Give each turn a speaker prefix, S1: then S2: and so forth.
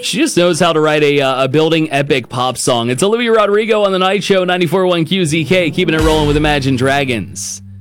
S1: She just knows how to write a building epic pop song. It's Olivia Rodrigo on The Night Show, 94.1 QZK, keeping it rolling with Imagine Dragons.